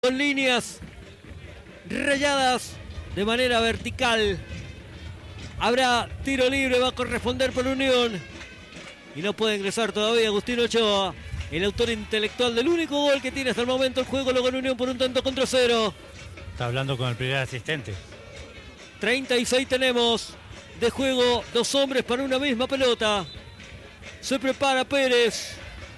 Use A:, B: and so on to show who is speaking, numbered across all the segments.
A: con líneas rayadas de manera vertical. Habrá tiro libre, va a corresponder por Unión. Y no puede ingresar todavía Agustín Ochoa, el autor intelectual del único gol que tiene hasta el momento el juego. Lo gana Unión por 1-0.
B: Está hablando con el primer asistente.
A: 36 tenemos de juego, 2 hombres para una misma pelota. Se prepara Pérez.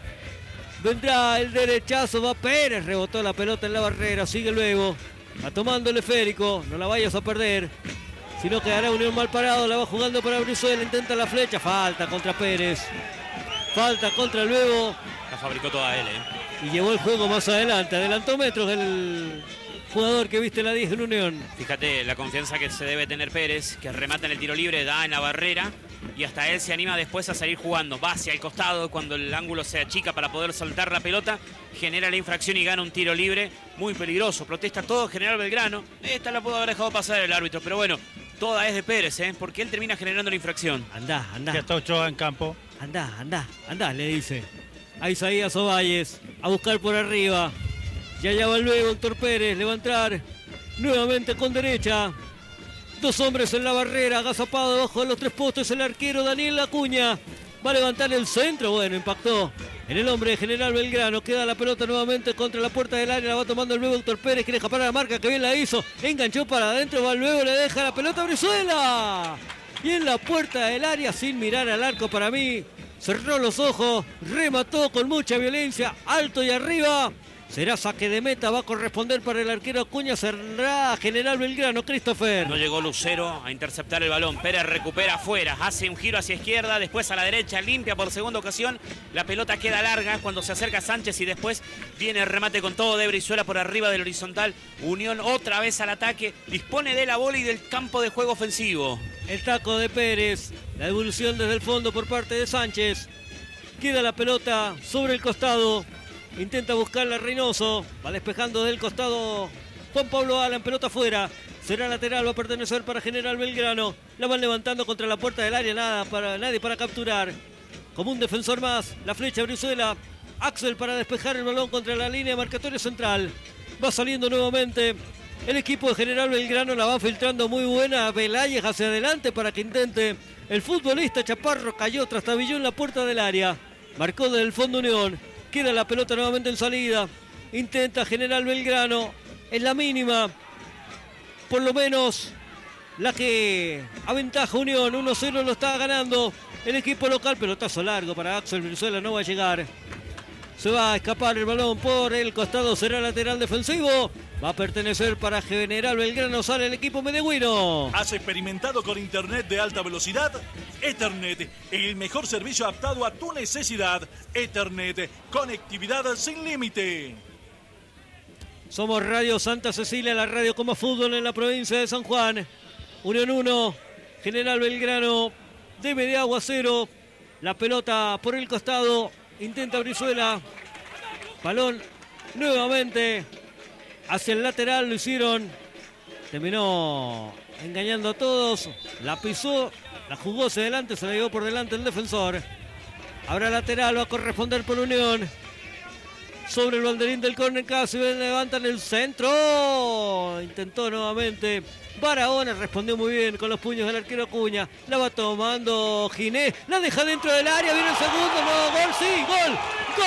A: Vendrá el derechazo, va Pérez, rebotó la pelota en la barrera, sigue luego. Va tomando el esférico, no la vayas a perder. Si no quedará Unión mal parado, la va jugando para Brizuela, intenta la flecha, falta contra Pérez. Falta contra el Luego.
C: La fabricó toda él,
A: Y llevó el juego más adelante, adelantó metros el jugador que viste la 10 en Unión.
C: Fíjate la confianza que se debe tener Pérez, que remata en el tiro libre, da en la barrera y hasta él se anima después a salir jugando. Va hacia el costado cuando el ángulo se achica para poder soltar la pelota, genera la infracción y gana un tiro libre muy peligroso. Protesta todo General Belgrano. Esta la pudo haber dejado pasar el árbitro, pero bueno, toda es de Pérez, porque él termina generando la infracción.
A: Andá.
B: Ya está Ochoa en campo.
A: Andá, le dice a Isaías Ovalles, a buscar por arriba. Ya va luego Héctor Pérez, le va a entrar nuevamente con derecha. 2 hombres en la barrera, agazapado debajo de los 3 postes el arquero Daniel Acuña. Va a levantar el centro, bueno, impactó en el hombre de General Belgrano. Queda la pelota nuevamente contra la puerta del área, la va tomando el nuevo Héctor Pérez, quiere escapar a la marca, que bien la hizo. Enganchó para adentro, va luego, le deja la pelota a Brizuela. Y en la puerta del área, sin mirar al arco para mí, cerró los ojos, remató con mucha violencia, alto y arriba. Será saque de meta, va a corresponder para el arquero Acuña, será General Belgrano, Christopher.
C: No llegó Lucero a interceptar el balón. Pérez recupera afuera, hace un giro hacia izquierda, después a la derecha, limpia por segunda ocasión. La pelota queda larga cuando se acerca Sánchez y después viene el remate con todo de Brizuela por arriba del horizontal. Unión otra vez al ataque, dispone de la bola y del campo de juego ofensivo.
A: El taco de Pérez, la devolución desde el fondo por parte de Sánchez. Queda la pelota sobre el costado. Intenta buscarla Reynoso. Va despejando del costado Juan Pablo Alan. Pelota afuera. Será lateral. Va a pertenecer para General Belgrano. La van levantando contra la puerta del área. Nadie para capturar. Como un defensor más. La flecha Brizuela. Axel para despejar el balón contra la línea de marcatorio central. Va saliendo nuevamente el equipo de General Belgrano. La va filtrando muy buena. Belayes hacia adelante para que intente. El futbolista Chaparro cayó, trastabilló en la puerta del área. Marcó desde el fondo Unión. Queda la pelota nuevamente en salida. Intenta General Belgrano. Es la mínima. Por lo menos la que aventaja Unión. 1-0 lo está ganando el equipo local. Pelotazo largo para Axel Brizuela. No va a llegar. Se va a escapar el balón por el costado. Será lateral defensivo. Va a pertenecer para General Belgrano. Sale el equipo medegüino.
D: ¿Has experimentado con internet de alta velocidad? Ethernet, el mejor servicio adaptado a tu necesidad. Ethernet, conectividad sin límite.
A: Somos Radio Santa Cecilia, la radio como fútbol en la provincia de San Juan. Unión 1, General Belgrano de Mediagua 0. La pelota por el costado. Intenta Brizuela. Balón nuevamente hacia el lateral, lo hicieron. Terminó engañando a todos. La pisó, la jugó hacia adelante, se la llevó por delante el defensor. Ahora lateral, va a corresponder por Unión. Sobre el banderín del córner, casi levantan el centro. Intentó nuevamente Barahona, respondió muy bien con los puños del arquero Acuña. La va tomando Ginés, la deja dentro del área, viene el segundo, no, gol, sí, gol, ¡gol!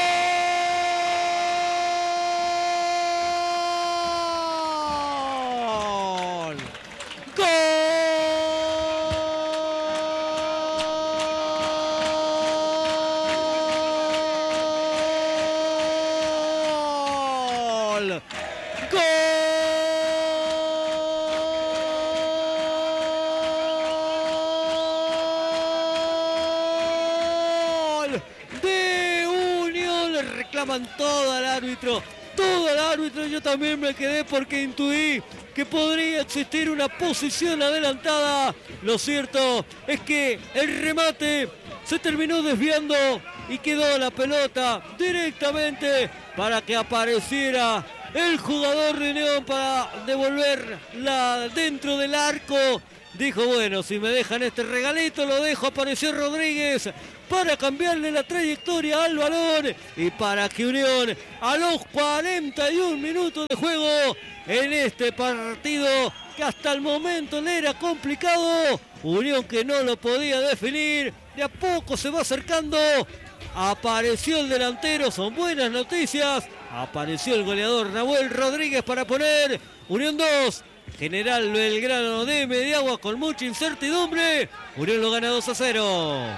A: Todo al árbitro, yo también me quedé porque intuí que podría existir una posición adelantada. Lo cierto es que el remate se terminó desviando y quedó la pelota directamente para que apareciera el jugador de Unión para devolverla dentro del arco Dijo, bueno, si me dejan este regalito, lo dejo. Apareció Rodríguez para cambiarle la trayectoria al balón y para que Unión, a los 41 minutos de juego en este partido que hasta el momento le era complicado, Unión que no lo podía definir, de a poco se va acercando. Apareció el delantero, son buenas noticias. Apareció el goleador Nahuel Rodríguez para poner Unión 2. General Belgrano de Mediagua con mucha incertidumbre. Unión lo gana 2-0.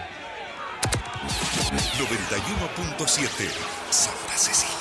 E: 91.7 Santa Cecilia.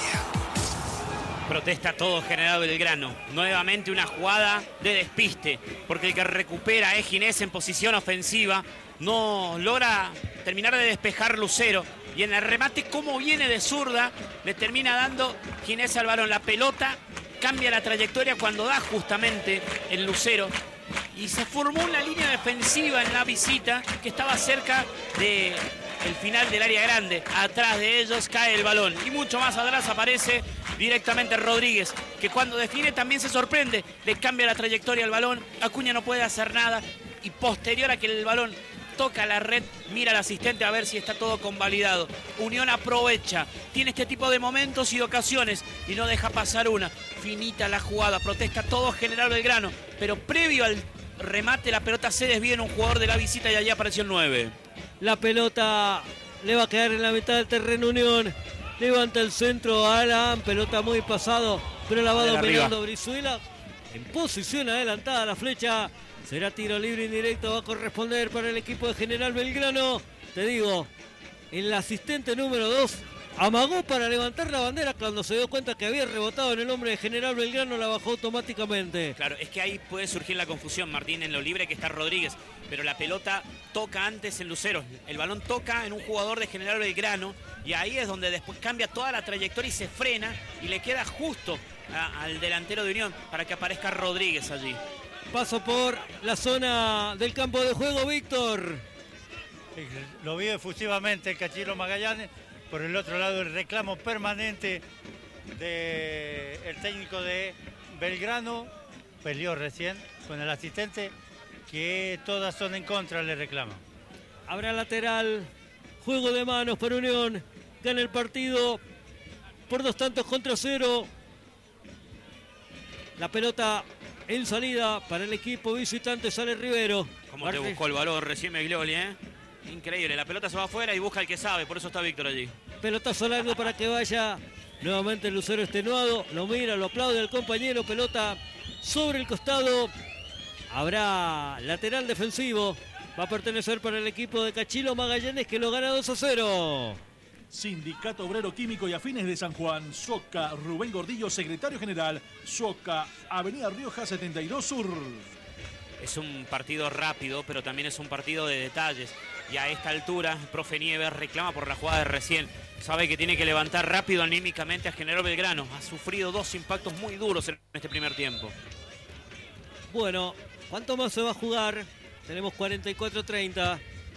C: Protesta todo General Belgrano. Nuevamente una jugada de despiste, porque el que recupera es Ginés en posición ofensiva. No logra terminar de despejar Lucero. Y en el remate, como viene de zurda, le termina dando Ginés al balón. La pelota cambia la trayectoria cuando da justamente el Lucero. Y se formó una línea defensiva en la visita que estaba cerca del final del área grande. Atrás de ellos cae el balón. Y mucho más atrás aparece directamente Rodríguez, que cuando define también se sorprende. Le cambia la trayectoria al balón. Acuña no puede hacer nada. Y posterior a que el balón toca la red, mira al asistente a ver si está todo convalidado. Unión aprovecha, tiene este tipo de momentos y de ocasiones y no deja pasar una. Finita la jugada, protesta todo General Belgrano, pero previo al remate la pelota se desvía en un jugador de la visita y allí apareció el 9.
A: La pelota le va a quedar en la mitad del terreno Unión. Levanta el centro a Alan, pelota muy pasado, pero la va dominando Brizuela. En posición adelantada la flecha. Será tiro libre indirecto, va a corresponder para el equipo de General Belgrano. Te digo, el asistente número 2 amagó para levantar la bandera cuando se dio cuenta que había rebotado en el hombre de General Belgrano, la bajó automáticamente.
C: Claro, es que ahí puede surgir la confusión, Martín, en lo libre que está Rodríguez, pero la pelota toca antes en Lucero. El balón toca en un jugador de General Belgrano y ahí es donde después cambia toda la trayectoria y se frena y le queda justo al delantero de Unión para que aparezca Rodríguez allí.
A: Paso por la zona del campo de juego, Víctor.
B: Lo vio efusivamente Cachilo Magallanes. Por el otro lado, el reclamo permanente del técnico de Belgrano. Peleó recién con el asistente, que todas son en contra, le reclama.
A: Habrá lateral, juego de manos para Unión. Gana el partido por 2-0. La pelota en salida para el equipo visitante, sale Rivero.
C: Como te buscó el balón recién Meglioli, ¿eh? Increíble, la pelota se va afuera y busca el que sabe, por eso está Víctor allí.
A: Pelotazo largo para que vaya nuevamente el Lucero extenuado. Lo mira, lo aplaude al compañero. Pelota sobre el costado. Habrá lateral defensivo. Va a pertenecer para el equipo de Cachilo Magallanes, que lo gana 2-0.
D: Sindicato Obrero Químico y Afines de San Juan, Soca, Rubén Gordillo, secretario general, Soca, Avenida Rioja 72 Sur.
C: Es un partido rápido, pero también es un partido de detalles. Y a esta altura, el profe Nieves reclama por la jugada de recién. Sabe que tiene que levantar rápido anímicamente a General Belgrano. Ha sufrido 2 impactos muy duros en este primer tiempo.
A: Bueno, ¿cuánto más se va a jugar? Tenemos 44-30.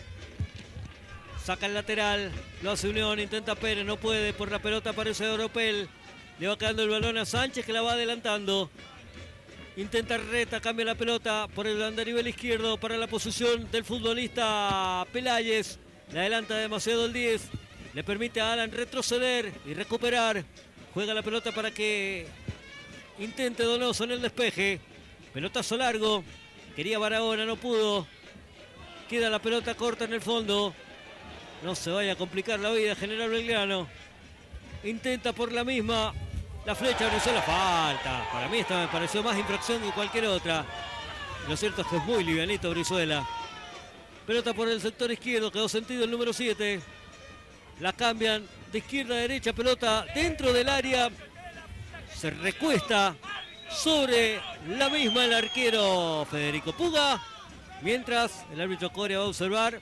A: Saca el lateral, lo hace Unión, intenta Pérez, no puede, por la pelota aparece Oropel. Le va quedando el balón a Sánchez, que la va adelantando. Intenta Reta, cambia la pelota por el andarivel izquierdo para la posición del futbolista Peláez. Le adelanta demasiado el 10. Le permite a Alan retroceder y recuperar. Juega la pelota para que intente Donoso en el despeje. Pelotazo largo. Quería Barahona, no pudo. Queda la pelota corta en el fondo. No se vaya a complicar la vida General Belgrano. Intenta por la misma. La flecha Brizuela, falta. Para mí esta me pareció más infracción que cualquier otra. Lo cierto es que es muy livianito Brizuela. Pelota por el sector izquierdo, quedó sentido el número 7. La cambian de izquierda a derecha, pelota dentro del área. Se recuesta sobre la misma el arquero Federico Puga. Mientras el árbitro Coria va a observar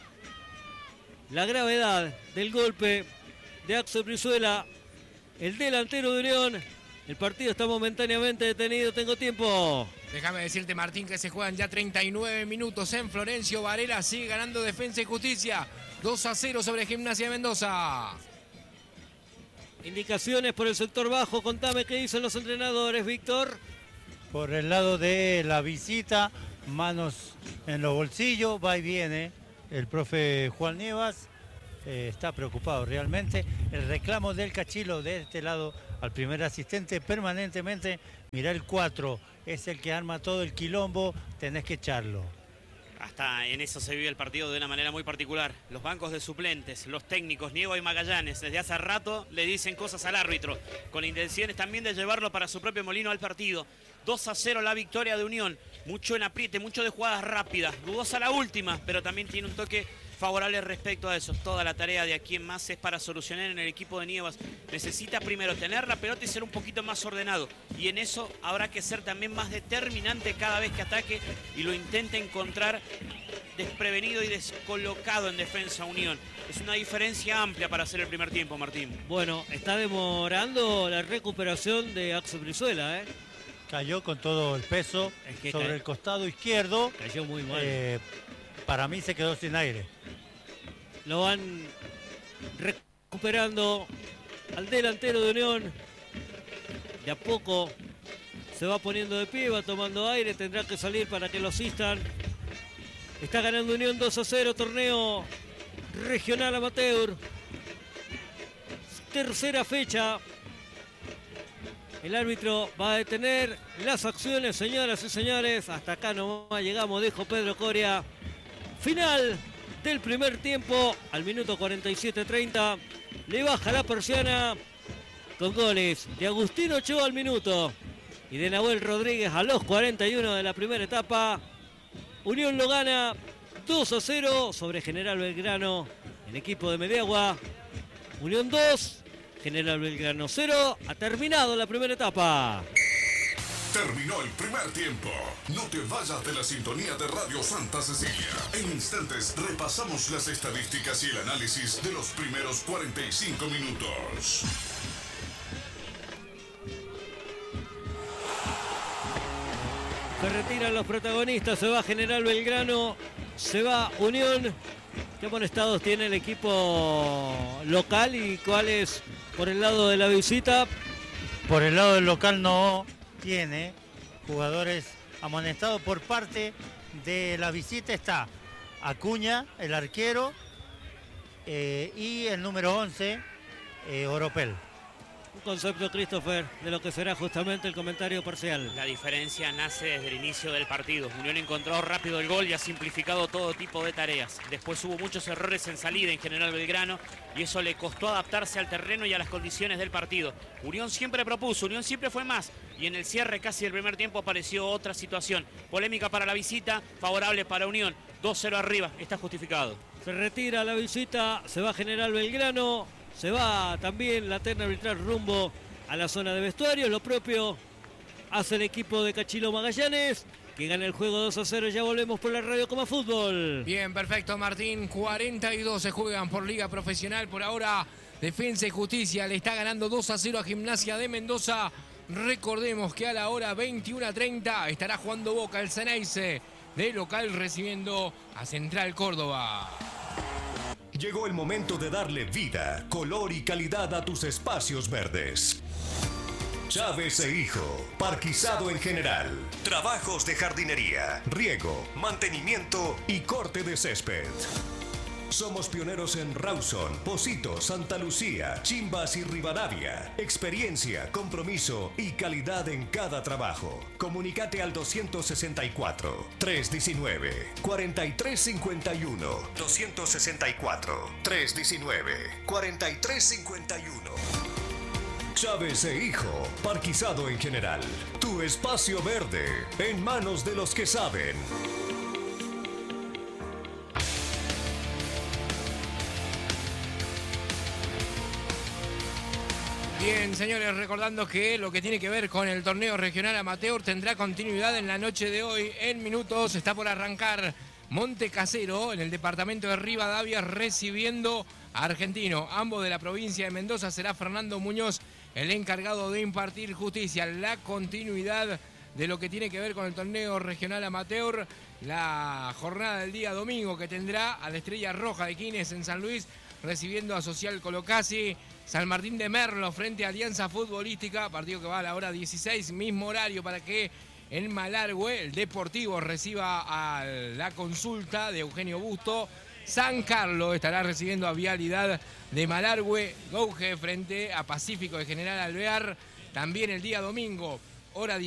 A: la gravedad del golpe de Axel Brizuela, el delantero de Unión. El partido está momentáneamente detenido. Tengo tiempo.
F: Déjame decirte, Martín, que se juegan ya 39 minutos en Florencio Varela. Sigue ganando Defensa y Justicia. 2-0 sobre Gimnasia de Mendoza.
A: Indicaciones por el sector bajo. Contame qué dicen los entrenadores, Víctor.
B: Por el lado de la visita, manos en los bolsillos, va y viene. El profe Juan Nievas está preocupado realmente. El reclamo del Cachilo de este lado al primer asistente permanentemente. Mirá el 4, es el que arma todo el quilombo, tenés que echarlo.
C: Hasta en eso se vive el partido de una manera muy particular. Los bancos de suplentes, los técnicos, Nieva y Magallanes, desde hace rato le dicen cosas al árbitro, con intenciones también de llevarlo para su propio molino al partido. 2-0 la victoria de Unión, mucho en apriete, mucho de jugadas rápidas, dudosa la última, pero también tiene un toque favorable respecto a eso. Toda la tarea de aquí en más es para solucionar en el equipo de Nievas. Necesita primero tener la pelota y ser un poquito más ordenado. Y en eso habrá que ser también más determinante cada vez que ataque y lo intente encontrar desprevenido y descolocado en defensa Unión. Es una diferencia amplia para hacer el primer tiempo, Martín.
A: Bueno, está demorando la recuperación de Axel Brizuela, ¿eh?
B: Cayó con todo el peso sobre el costado izquierdo.
A: Cayó muy mal.
B: Para mí se quedó sin aire.
A: Lo van recuperando al delantero de Unión. De a poco se va poniendo de pie, va tomando aire, tendrá que salir para que lo asistan. Está ganando Unión 2-0, torneo regional amateur. Tercera fecha. El árbitro va a detener las acciones, señoras y señores. Hasta acá nomás llegamos, dijo Pedro Coria. Final del primer tiempo, al minuto 47:30. Le baja la persiana con goles de Agustín Ochoa al minuto y de Nahuel Rodríguez a los 41 de la primera etapa. Unión lo gana 2-0 sobre General Belgrano, el equipo de Mediagua. Unión 2, General Belgrano 0. Ha terminado la primera etapa.
E: Terminó el primer tiempo. No te vayas de la sintonía de Radio Santa Cecilia. En instantes repasamos las estadísticas y el análisis de los primeros 45 minutos.
A: Se retiran los protagonistas, se va General Belgrano, se va Unión. ¿Qué amonestados tiene el equipo local y cuáles por el lado de la visita?
B: Por el lado del local no tiene jugadores amonestados. Por parte de la visita está Acuña, el arquero, y el número 11, Oropel.
A: Un concepto, Christopher, de lo que será justamente el comentario parcial.
C: La diferencia nace desde el inicio del partido. Unión encontró rápido el gol y ha simplificado todo tipo de tareas. Después hubo muchos errores en salida en General Belgrano y eso le costó adaptarse al terreno y a las condiciones del partido. Unión siempre propuso, Unión siempre fue más y en el cierre casi del primer tiempo apareció otra situación. Polémica para la visita, favorable para Unión. 2-0 arriba, está justificado.
A: Se retira la visita, se va General Belgrano. Se va también la terna arbitral rumbo a la zona de vestuario. Lo propio hace el equipo de Cachilo Magallanes, que gana el juego 2-0. Ya volvemos por la Radio Coma Fútbol.
F: Bien, perfecto, Martín. 42 se juegan por Liga Profesional. Por ahora, Defensa y Justicia le está ganando 2-0 a Gimnasia de Mendoza. Recordemos que a la hora 21:30 estará jugando Boca, el Ceneice de local, recibiendo a Central Córdoba.
G: Llegó el momento de darle vida, color y calidad a tus espacios verdes. Chávez e Hijo, parquizado en general. Trabajos de jardinería, riego, mantenimiento y corte de césped. Somos pioneros en Rawson, Pocitos, Santa Lucía, Chimbas y Rivadavia. Experiencia, compromiso y calidad en cada trabajo. Comunicate al 264-319-4351. 264-319-4351. Chávez e Hijo, parquizado en general. Tu espacio verde, en manos de los que saben.
F: Bien, señores, recordando que lo que tiene que ver con el torneo regional amateur tendrá continuidad en la noche de hoy. En minutos está por arrancar Monte Casero en el departamento de Rivadavia recibiendo a Argentino. Ambos de la provincia de Mendoza. Será Fernando Muñoz el encargado de impartir justicia. La continuidad de lo que tiene que ver con el torneo regional amateur. La jornada del día domingo que tendrá a la Estrella Roja de Quines en San Luis recibiendo a Social Colocasi. San Martín de Merlo frente a Alianza Futbolística, partido que va a la hora 16, mismo horario para que en Malargüe. El Deportivo reciba a la Consulta de Eugenio Busto. San Carlos estará recibiendo a Vialidad de Malargüe. Gouge frente a Pacífico de General Alvear. También el día domingo, hora